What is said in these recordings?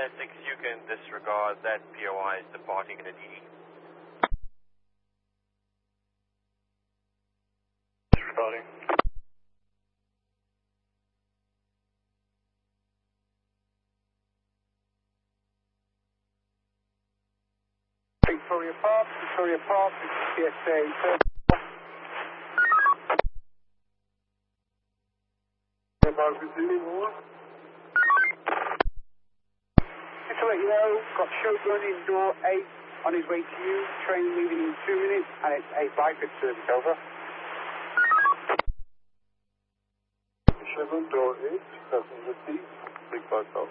6, you can disregard that. POI is departing in a DD. Disregarding. Victoria Park, PSA. Just to let you know, got Shogun in door 8 on his way to you. Train leaving in 2 minutes, and it's a Bifid service, over. Shogun, door 8, passenger seat, big bike out.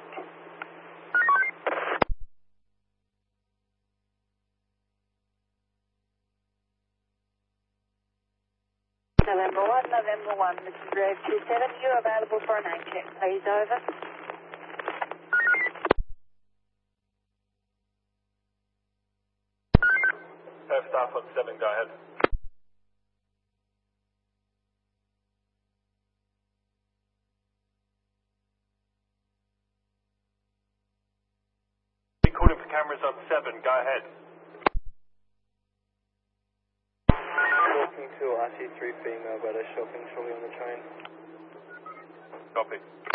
November 1, this is Rev 27. You're available for a name check, please, over. Staff on 7, go ahead. Recording for cameras on 7, go ahead. Talking to RC3 female, but a shocking shortly on the train. Copy.